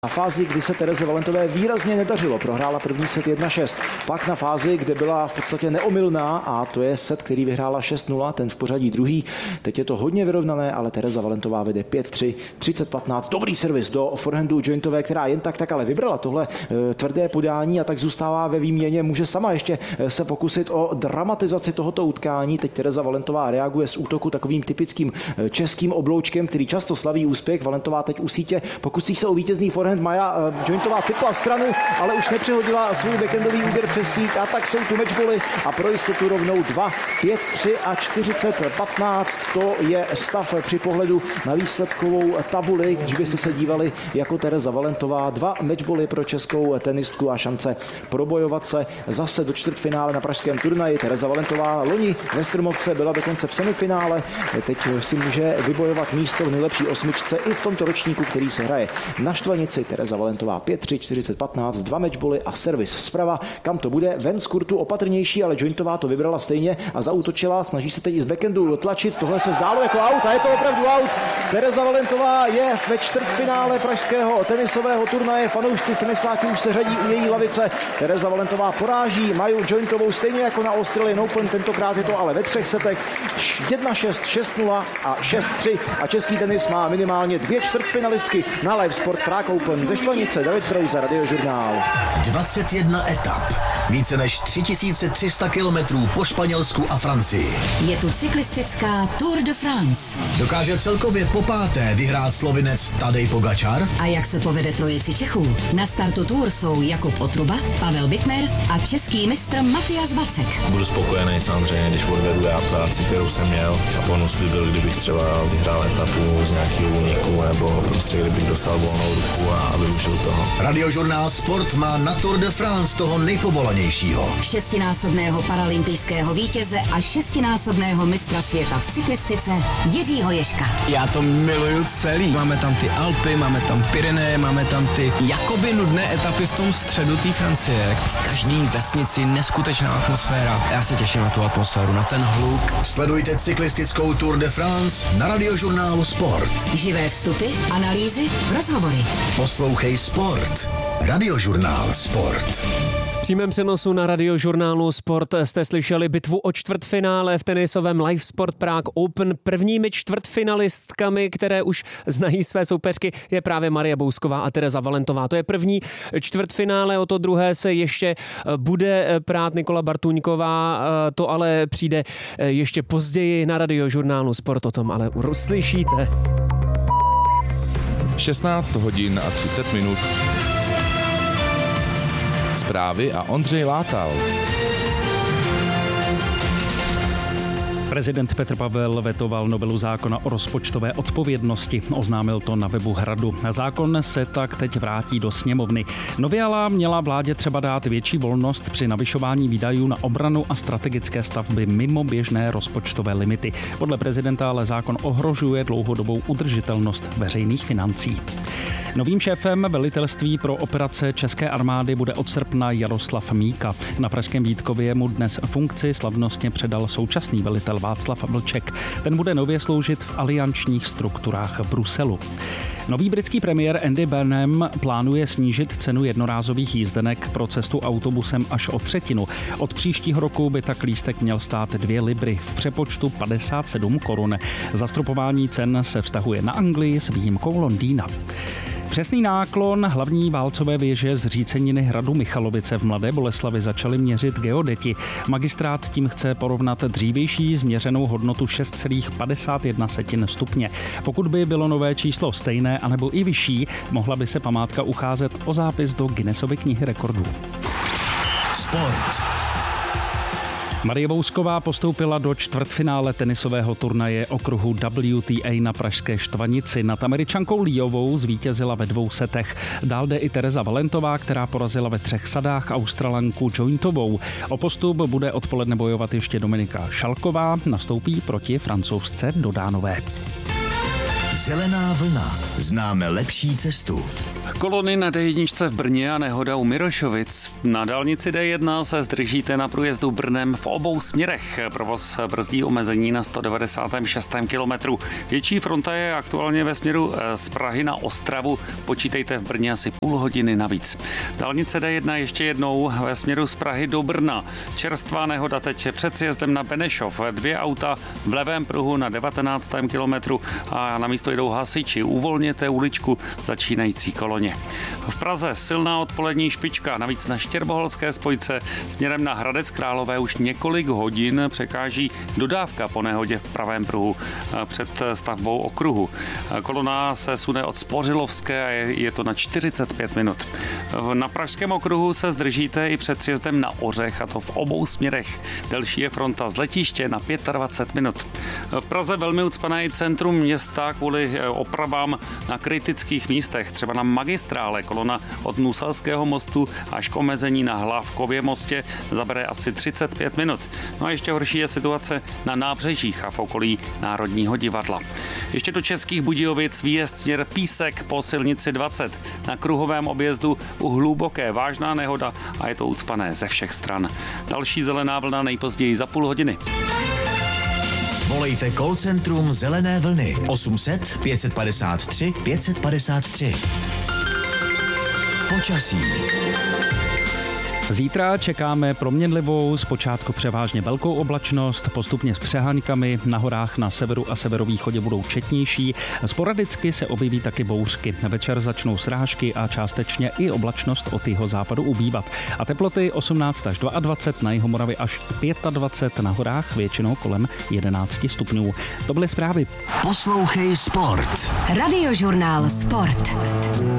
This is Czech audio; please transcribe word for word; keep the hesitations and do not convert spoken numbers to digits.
Na fázi, kdy se Tereze Valentové výrazně nedařilo, prohrála první set jedna šest. Pak na fázi, kde byla v podstatě neomylná, a to je set, který vyhrála šest nula, ten v pořadí druhý. Teď je to hodně vyrovnané, ale Tereza Valentová vede pět tři, třicet patnáct. Dobrý servis do forehandu Jointové, která jen tak tak ale vybrala tohle e, tvrdé podání a tak zůstává ve výměně. Může sama ještě se pokusit o dramatizaci tohoto utkání. Teď Tereza Valentová reaguje z útoku takovým typickým českým obloučkem, který často slaví úspěch. Valentová teď u sítě pokusí se o vítězný forehand. Maja Jointová typla stranu, ale už nepřehodila svůj backendový úder přes síť a tak jsou tu matchboly a pro jistotu rovnou dva, pět, tři a čtyřicet patnáct. To je stav při pohledu na výsledkovou tabuli, když byste se dívali jako Tereza Valentová. Dva matchboly pro českou tenistku a šance probojovat se zase do čtvrtfinále na pražském turnaji. Tereza Valentová loni ve Strmovce byla dokonce v semifinále. Teď si může vybojovat místo v nejlepší osmičce i v tomto ročníku, který se hraje na Štvanici. Tereza Valentová pět tři, čtyřicet patnáct, dva matchboly a servis zprava. Kam to bude? Ven z kurtu opatrnější, ale Jointová to vybrala stejně a zaútočila. Snaží se teď z backendu tlačit. Tohle se zdálo jako aut a je to opravdu aut. Tereza Valentová je ve čtvrtfinále pražského tenisového turnaje. Fanoušci z tenisáků už se řadí u její lavice. Tereza Valentová poráží Maju Jointovou stejně jako na Australian Open. Tentokrát je to ale ve třech setech. jedna šest, šest nula a šest tři. A český tenis má minimálně dvě čtvrtfinalistky na Live Sport Prague Open. Ze Štvanice David Prouza, Radiožurnál. dvacet jedna etap. Více než tři tisíce tři sta kilometrů po Španělsku a Francii. Je tu cyklistická Tour de France. Dokáže celkově popáté vyhrát Slovinec Tadej Pogačar? A jak se povede trojici Čechů? Na startu Tour jsou Jakub Otruba, Pavel Bittner a český mistr Matias Vacek. Budu spokojený samozřejmě, když odvedu já práci, kterou jsem měl. A bonus by byl, kdybych třeba vyhrál etapu z nějakého úniku, nebo prostě kdybych dostal volnou ruku a využil toho. Radiožurnál Sport má na Tour de France toho nejpovolanějšího. Šestinásobného paralympijského vítěze a šestinásobného mistra světa v cyklistice Jiřího Ježka. Já to miluju celý. Máme tam ty Alpy, máme tam Pyreneje, máme tam ty jakoby nudné etapy v tom středu té Francie. V každý vesnici neskutečná atmosféra. Já se těším na tu atmosféru, na ten hluk. Sledujte cyklistickou Tour de France na Radiožurnálu Sport. Živé vstupy, analýzy, rozhovory. Poslouchej Sport. Radiožurnál Sport. V přímém přenosu na Radiožurnálu Sport jste slyšeli bitvu o čtvrtfinále v tenisovém Live Sport Prague Open. Prvními čtvrtfinalistkami, které už znají své soupeřky, je právě Marie Bousková a Tereza Valentová. To je první čtvrtfinále, o to druhé se ještě bude prát Nikola Bartuňková. To ale přijde ještě později na Radiožurnálu Sport, o tom ale uslyšíte. šestnáct hodin a třicet minut. Zprávy a Ondřej Látal. Prezident Petr Pavel vetoval novelu zákona o rozpočtové odpovědnosti. Oznámil to na webu Hradu. Zákon se tak teď vrátí do sněmovny. Novela měla vládě třeba dát větší volnost při navyšování výdajů na obranu a strategické stavby mimo běžné rozpočtové limity. Podle prezidenta ale zákon ohrožuje dlouhodobou udržitelnost veřejných financí. Novým šéfem velitelství pro operace české armády bude od srpna Jaroslav Míka. Na pražském Vítkově mu dnes funkci slavnostně předal současný velitel Václav Vlček. Ten bude nově sloužit v aliančních strukturách v Bruselu. Nový britský premiér Andy Burnham plánuje snížit cenu jednorázových jízdenek pro cestu autobusem až o třetinu. Od příštího roku by tak lístek měl stát dvě libry, v přepočtu padesát sedm korun. Zastropování cen se vztahuje na Anglii s výjimkou Londýna. Přesný náklon hlavní válcové věže zříceniny hradu Michalovice v Mladé Boleslavi začali měřit geodeti. Magistrát tím chce porovnat dřívější změřenou hodnotu šest celá padesát jedna stupně. Pokud by bylo nové číslo stejné anebo i vyšší, mohla by se památka ucházet o zápis do Guinnessovy knihy rekordů. Sport. Marie Bousková postoupila do čtvrtfinále tenisového turnaje okruhu W T A na pražské Štvanici. Nad Američankou Liovou zvítězila ve dvou setech. Dál jde i Tereza Valentová, která porazila ve třech sadách Australanku Jointovou. O postup bude odpoledne bojovat ještě Dominika Šalková, nastoupí proti Francouzce Dodánové. Zelená vlna. Známe lepší cestu. Kolony na dé jedna v Brně a nehoda u Mirošovic. Na dálnici dé jedna se zdržíte na průjezdu Brnem v obou směrech. Provoz brzdí omezení na sto devadesát šest kilometrů. Větší fronta je aktuálně ve směru z Prahy na Ostravu. Počítejte v Brně asi půl hodiny navíc. Dálnice dé jedna ještě jednou ve směru z Prahy do Brna. Čerstvá nehoda teď před sjezdem na Benešov. Dvě auta v levém pruhu na devatenáctém kilometru a na místo jdou hasiči. Uvolněte uličku začínající koloně. V Praze silná odpolední špička, navíc na Štěrboholské spojce směrem na Hradec Králové už několik hodin překáží dodávka po nehodě v pravém pruhu před stavbou okruhu. Kolona se sune od Spořilovské a je, je to na čtyřicet pět minut. Na pražském okruhu se zdržíte i před sjezdem na Ořech, a to v obou směrech. Delší je fronta z letiště na dvacet pět minut. V Praze velmi ucpané i centrum města kvůli opravám na kritických místech, třeba na magistrále. Kolona od Nuselského mostu až k omezení na Hlávkově mostě zabere asi třicet pět minut. No a ještě horší je situace na nábřežích a v okolí Národního divadla. Ještě do Českých Budějovic výjezd směr Písek po silnici dvacet. Na kruhovém objezdu u Hluboké vážná nehoda a je to ucpané ze všech stran. Další zelená vlna nejpozději za půl hodiny. Volejte call centrum Zelené vlny osm set pět padesát tři pět padesát tři. Počasí. Zítra čekáme proměnlivou, zpočátku převážně velkou oblačnost, postupně s přeháňkami, na horách na severu a severovýchodě budou četnější, sporadicky se objeví taky bouřky. Večer začnou srážky a částečně i oblačnost od jeho západu ubývat. A teploty osmnáct až dvacet dva, na Jihomoravě až dvacet pět, na horách většinou kolem jedenáct stupňů. To byly zprávy. Poslouchej Sport. Radiožurnál Sport.